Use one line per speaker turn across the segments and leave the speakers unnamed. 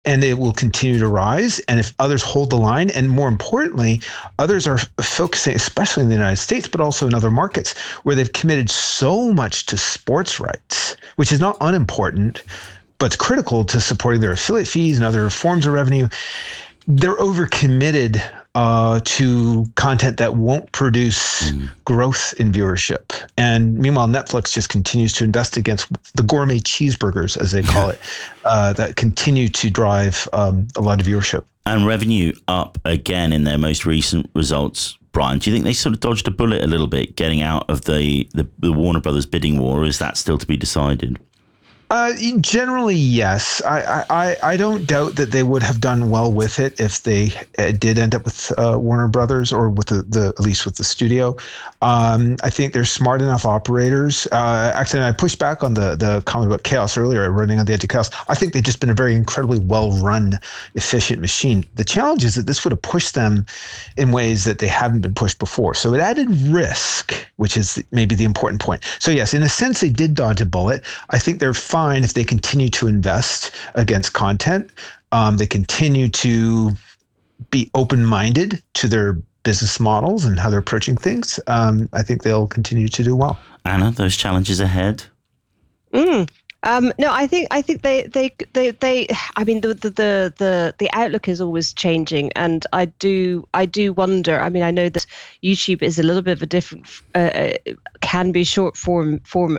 and it will continue to rise. And if others hold the line, and more importantly, others are focusing, especially in the United States, but also in other markets where they've committed so much to sports rights, which is not unimportant, but it's critical to supporting their affiliate fees and other forms of revenue. They're overcommitted to content that won't produce growth in viewership. And meanwhile, Netflix just continues to invest against the gourmet cheeseburgers, as they call it, that continue to drive a lot of viewership.
And revenue up again in their most recent results. Brian, do you think they sort of dodged a bullet a little bit getting out of the Warner Brothers bidding war, or is that still to be decided?
Generally, yes. I don't doubt that they would have done well with it if they did end up with Warner Brothers, or with the at least with the studio. I think they're smart enough operators. Actually, I pushed back on the comment about chaos earlier, running on the edge of chaos. I think they've just been a very incredibly well-run, efficient machine. The challenge is that this would have pushed them in ways that they haven't been pushed before. So it added risk, which is maybe the important point. So yes, in a sense, they did dodge a bullet. I think they're fine if they continue to invest against content. They continue to be open-minded to their business models and how they're approaching things. I think they'll continue to do well.
Anna, those challenges ahead?
No, I think they. I mean, the outlook is always changing, and I do wonder. I mean, I know that YouTube is a little bit of a different, can be short form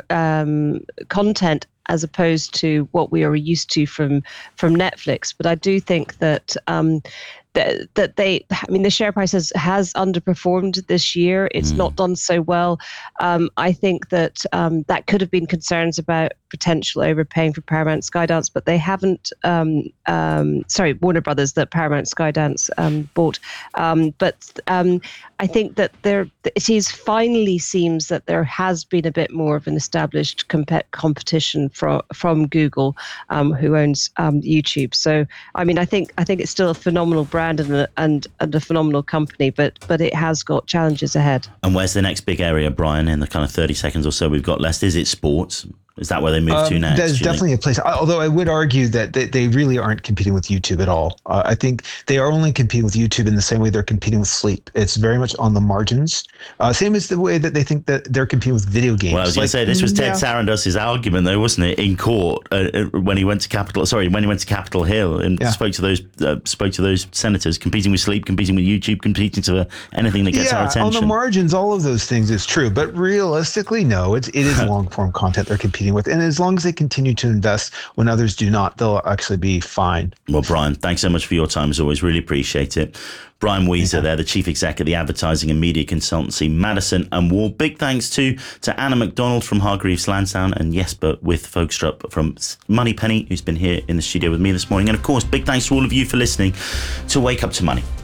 content, as opposed to what we are used to from Netflix. But I do think that that they, I mean, the share price has underperformed this year. It's not done so well. I think that that could have been concerns about potential overpaying for Paramount Skydance, but they haven't. Sorry, Warner Brothers, that Paramount Skydance bought. But I think that it finally seems that there has been a bit more of an established competition from Google, who owns YouTube. So I mean, I think it's still a phenomenal brand and a phenomenal company, but it has got challenges ahead.
And where's the next big area, Brian, in the kind of 30 seconds or so we've got left? Is it sports? Is that where they move to next?
There's definitely a place. Although I would argue that they really aren't competing with YouTube at all. I think they are only competing with YouTube in the same way they're competing with sleep. It's very much on the margins. Same as the way that they think that they're competing with video games.
Well, I was going to say, this was Ted Sarandos' argument, though, wasn't it, in court when he went to Capitol Hill and spoke to those senators, competing with sleep, competing with YouTube, competing to anything that gets our attention.
On the margins, all of those things is true, but realistically, no, it is long form content they're competing with, and as long as they continue to invest when others do not, they'll actually be fine.
Well, Brian, thanks so much for your time as always. Really appreciate it. Brian Wieser there, the chief exec at the advertising and media consultancy Madison and Wall. Big thanks to Anna McDonald from Hargreaves Lansdown and Jesper with Folkestrup from Moneypenny, who's been here in the studio with me this morning. And of course, big thanks to all of you for listening to Wake Up to Money.